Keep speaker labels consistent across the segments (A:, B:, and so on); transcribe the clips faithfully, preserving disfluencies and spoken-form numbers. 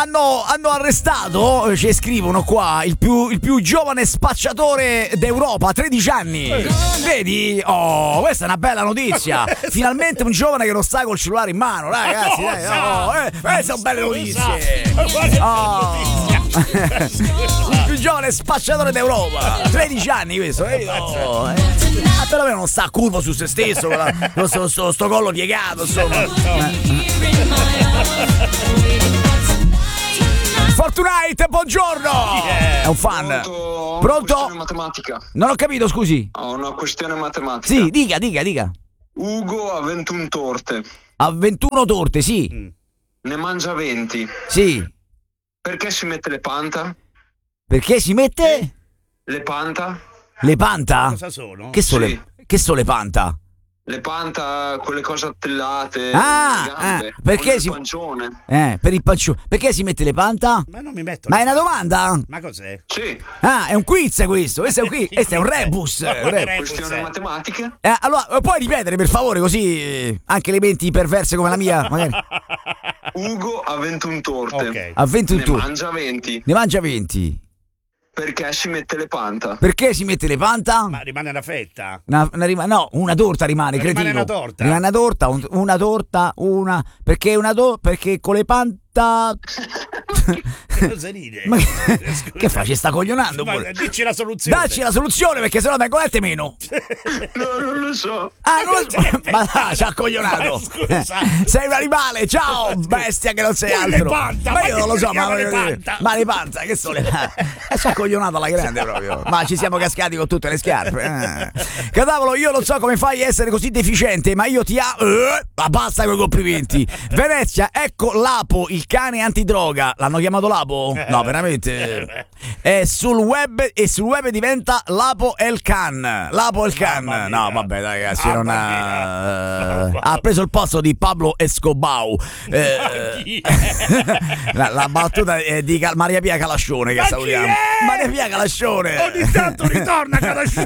A: hanno, hanno arrestato, ci scrivono qua, il più, il più giovane spacciatore d'Europa, tredici anni. Vedi? Oh, questa è una bella notizia. Finalmente un giovane che non sta col cellulare in mano, ragazzi. Dai, oh, eh, queste sono belle notizie. Oh. Il più giovane spacciatore d'Europa, tredici anni questo. Eh, oh, eh. Ma perlomeno non sta curvo su se stesso, con sto, sto, sto collo piegato, insomma. Fortunite, buongiorno! Yeah. È un fan.
B: Pronto?
A: Pronto?
B: Questione matematica.
A: Non ho capito, scusi.
B: Ho una questione matematica.
A: Sì, dica, dica, dica.
B: Ugo ha ventuno torte.
A: Ha ventuno torte, sì.
B: Mm. Ne mangia venti.
A: Sì.
B: Perché si mette le panta?
A: Perché si mette?
B: Le panta?
A: Le panta?
C: Cosa sono?
A: Che sono,
B: Sì.
A: le, che sono le panta?
B: Le panta, quelle cose attellate.
A: Ah,
B: le gambe,
A: ah, perché
B: il
A: si...
B: pancione.
A: Eh, per il pancione. Perché si mette le panta?
C: Ma non mi metto.
A: Ma è una domanda?
C: Ma cos'è?
B: Sì.
A: Ah, è un quiz questo. Questo è un quiz. Questo è un rebus.
C: Ma
A: un rebus.
B: Questione matematica?
A: Eh, allora, puoi ripetere per favore, così eh, anche le menti perverse come la mia, magari.
B: Ugo ha ventuno torte.
C: Ok.
A: Ha ventuno
B: Ne
A: torte.
B: mangia venti.
A: Ne mangia venti.
B: Perché si mette le panta?
A: Perché si mette le panta?
C: Ma rimane una fetta.
A: Una, una rima- no, una torta rimane,
C: Rimane
A: cretino.
C: una torta?
A: Rimane una torta, un- una torta, una. Perché una torta? Perché con le panta.
C: Che cosa ride?
A: Ma che, che fa? Ci sta coglionando
C: Ma
A: pure.
C: dici la soluzione.
A: Dacci la soluzione, perché sennò vengo lette meno.
B: No, non lo so.
A: Ah, non lo so. Ma dai, ci ha coglionato.
C: Ma scusa.
A: Sei un animale, ciao, bestia che non sei
C: Ma le
A: altro.
C: panta,
A: ma
C: ma
A: io
C: che
A: non lo so,
C: si
A: ma,
C: chiama le panta?
A: ma le panta, che sono le panta? Ci ha coglionato alla grande proprio. Ma ci siamo cascati con tutte le scarpe. Eh. Cadavolo, io non so come fai a essere così deficiente, ma io ti ha. Eh, ma basta con i complimenti. Venezia, ecco Lapo, il cane antidroga. L'hanno chiamato Lapo? No, veramente. È sul web e sul web diventa Lapo El Can. Lapo El Can. No, vabbè, dai, ragazzi, non ha. Ha preso il posto di Pablo Escobar. Eh, la, la battuta è di Cal- Maria Pia Calascione, che
C: Ma
A: salutiamo.
C: chi è?
A: Maria Pia Calascione.
C: Ogni tanto ritorna Calascione.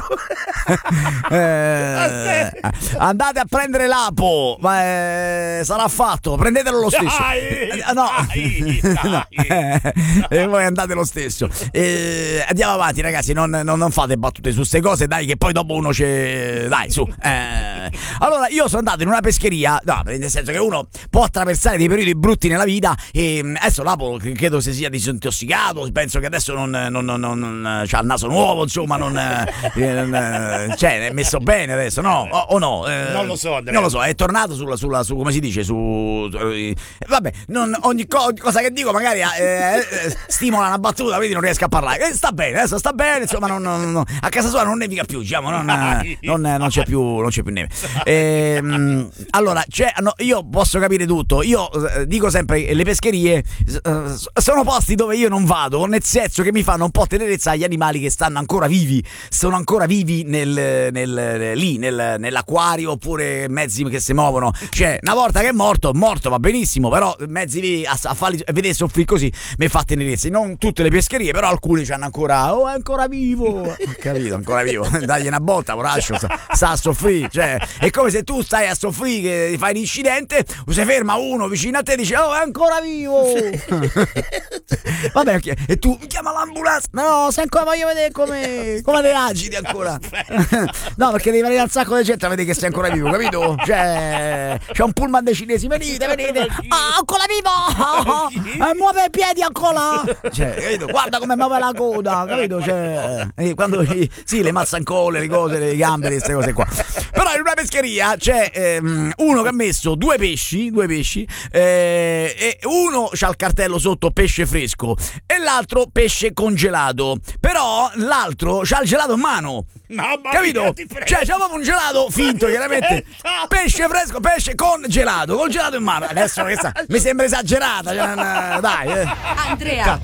A: Eh, andate a prendere Lapo, ma eh, sarà fatto, prendetelo lo stesso.
C: Dai,
A: Eh, no.
C: dai, dai.
A: No. Eh, e voi andate lo stesso. Eh, andiamo avanti, ragazzi, non, non, non fate battute su queste cose, dai, che poi dopo uno c'è. Dai, su. Eh. Allora, io sono andato in una pescheria, no, nel senso che uno può attraversare dei periodi brutti nella vita e adesso Lapo credo si sia disintossicato, penso che adesso non, non, non, non, non c'ha il naso nuovo, insomma, non, eh, non cioè, è messo bene adesso, no? O, o no? Eh,
C: Non lo so, Andrea.
A: Non lo so, è tornato sulla, sulla su, come si dice, su. Eh, vabbè, non, ogni, co- ogni cosa che dico magari eh, eh, stimola una battuta, quindi non riesco a parlare. Eh, sta bene, adesso sta bene, insomma, non, non, non, a casa sua non nevica più, diciamo, non, non, non c'è più, non c'è più neve. Ehm, allora, c'è, no, io posso capire tutto. Io eh, dico sempre che le pescherie eh, sono posti dove io non vado, nel senso che mi fanno un po' tenerezza agli animali che stanno ancora vivi, sono ancora vivi nel, nel, lì, nel, nell'acquario, oppure mezzi che si muovono. Cioè, una volta che è morto, morto va benissimo, però mezzi vivi a, a farli vedere soffrire così mi fa tenerezza. Non tutte le pescherie, però alcuni c'hanno ancora. Oh, è ancora vivo! Ho capito, ancora vivo. Dagli una botta, poraccio, sta, sta a soffrire. Cioè, è come se tu stai a soffrire, che fai l'incidente, si ferma uno vicino a te e dice: oh, è ancora vivo! Vabbè, e tu chiama l'ambulanza. No, se ancora voglio vedere come, come te agiti ancora. No, perché devi venire un sacco di gente a vedere che sei ancora vivo, capito? Cioè, c'è un pullman dei cinesi, venite, venite. Ah, ancora vivo! Ah, muove i piedi ancora! Cioè, capito? Guarda come muove la coda, capito? Cioè, eh, quando sì, le mazzancole, le cose, le gambe, queste cose qua. Però in una pescheria c'è ehm, uno che ha messo due pesci, due pesci, eh, e uno c'ha il cartello sotto pesce fresco e l'altro pesce congelato. Però l'altro c'ha il gelato in mano.
C: Mamma
A: Capito?
C: mia, ti prego.
A: Cioè, c'è proprio un gelato finto, chiaramente. Pesce fresco, pesce congelato, col gelato in mano. Adesso questa mi sembra esagerata. Cioè, dai, eh.
D: Andrea,